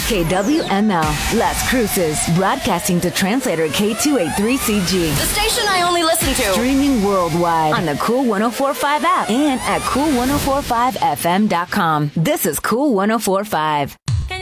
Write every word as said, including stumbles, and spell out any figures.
K W M L, Las Cruces, broadcasting to translator K two eighty-three C G. The station I only listen to. Streaming worldwide on the Cool one oh four point five app and at cool ten forty-five f m dot com. This is Cool one oh four point five.